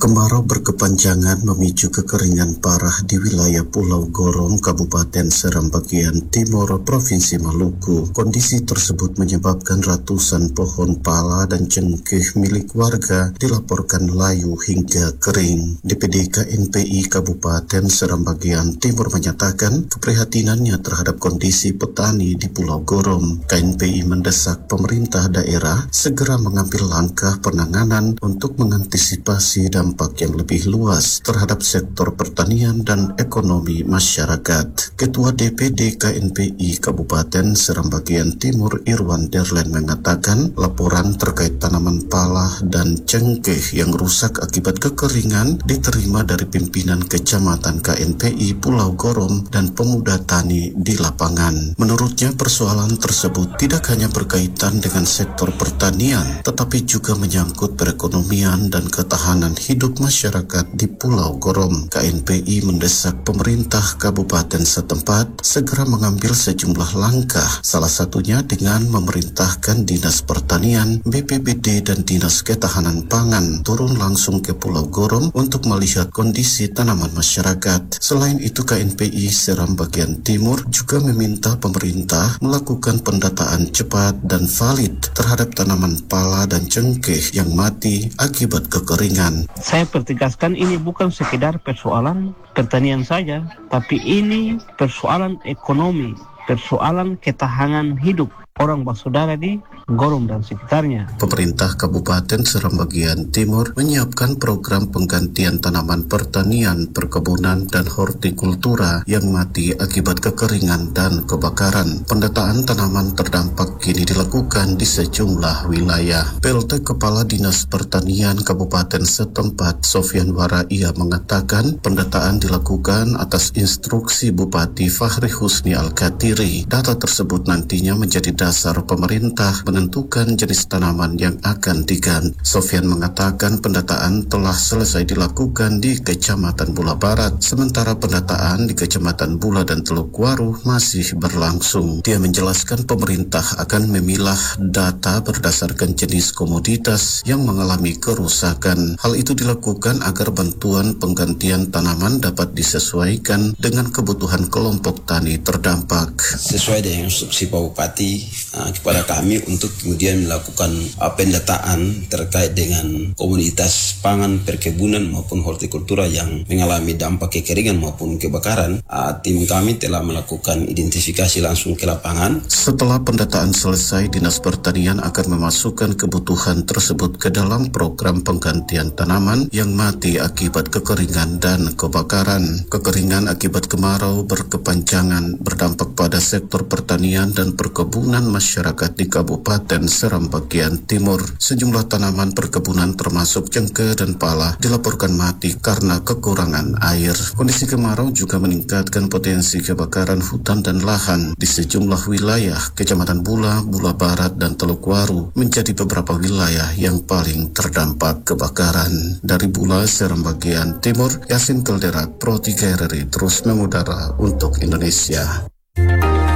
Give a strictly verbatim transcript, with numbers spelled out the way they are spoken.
Kemarau berkepanjangan memicu kekeringan parah di wilayah Pulau Gorom, Kabupaten Seram bagian timur Provinsi Maluku. Kondisi tersebut menyebabkan ratusan pohon pala dan cengkeh milik warga dilaporkan layu hingga kering. D P D K N P I Kabupaten Seram bagian timur menyatakan keprihatinannya terhadap kondisi petani di Pulau Gorom. K N P I mendesak pemerintah daerah segera mengambil langkah penanganan untuk mengantisipasi dampak dampak yang lebih luas terhadap sektor pertanian dan ekonomi masyarakat. Ketua D P D K N P I Kabupaten Seram bagian timur Irwan Derlen mengatakan laporan terkait tanaman pala dan cengkeh yang rusak akibat kekeringan diterima dari pimpinan Kecamatan K N P I Pulau Gorom dan pemuda tani di lapangan. Menurutnya persoalan tersebut tidak hanya berkaitan dengan sektor pertanian, tetapi juga menyangkut perekonomian dan ketahanan hidup hidup masyarakat di Pulau Gorom. K N P I mendesak pemerintah kabupaten setempat segera mengambil sejumlah langkah, salah satunya dengan memerintahkan Dinas Pertanian, B P B D dan Dinas Ketahanan Pangan turun langsung ke Pulau Gorom untuk melihat kondisi tanaman masyarakat. Selain itu, K N P I Seram bagian timur juga meminta pemerintah melakukan pendataan cepat dan valid terhadap tanaman pala dan cengkeh yang mati akibat kekeringan. Saya pertegaskan ini bukan sekedar persoalan pertanian saja, tapi ini persoalan ekonomi, persoalan ketahanan hidup orang bersaudara di Gorom dan sekitarnya. Pemerintah Kabupaten Seram bagian timur menyiapkan program penggantian tanaman pertanian, perkebunan, dan hortikultura yang mati akibat kekeringan dan kebakaran. Pendataan tanaman terdampak kini dilakukan di sejumlah wilayah. P L T Kepala Dinas Pertanian Kabupaten setempat, Sofian Waraia, mengatakan pendataan dilakukan atas instruksi Bupati Fahri Husni Al-Katiri. Data tersebut nantinya menjadi dasar pemerintah menentukan jenis tanaman yang akan diganti. Sofian mengatakan pendataan telah selesai dilakukan di Kecamatan Bula Barat, sementara pendataan di Kecamatan Bula dan Teluk Waru masih berlangsung. Dia menjelaskan pemerintah akan memilah data berdasarkan jenis komoditas yang mengalami kerusakan. Hal itu dilakukan agar bantuan penggantian tanaman dapat disesuaikan dengan kebutuhan kelompok tani terdampak. Sesuai dengan instruksi Pak Bupati uh, kepada kami untuk kemudian melakukan uh, pendataan terkait dengan komoditas pangan, perkebunan maupun hortikultura yang mengalami dampak kekeringan maupun kebakaran. Uh, tim kami telah melakukan identifikasi langsung ke lapangan. Setelah pendataan selesai, Dinas Pertanian akan memasukkan kebutuhan tersebut ke dalam program penggantian tanaman yang mati akibat kekeringan dan kebakaran. Kekeringan akibat kemarau berkepanjangan berdampak pada sektor pertanian dan perkebunan masyarakat di Kabupaten Seram bagian timur. Sejumlah tanaman perkebunan termasuk cengkeh dan pala dilaporkan mati karena kekurangan air. Kondisi kemarau juga meningkatkan potensi kebakaran hutan dan lahan di sejumlah wilayah. Kecamatan Bula, Bula Barat, dan Teluk Waru menjadi beberapa wilayah yang paling terdampak kebakaran. Dari Bula, Seram bagian timur, Yasin Kelderak, Pro tiga R R I terus mengudara untuk Indonesia.